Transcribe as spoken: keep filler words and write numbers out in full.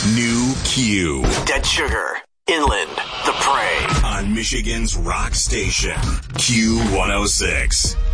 New Q. Dead Sugar, Inland, The Prey. On Michigan's rock station, Q one oh six.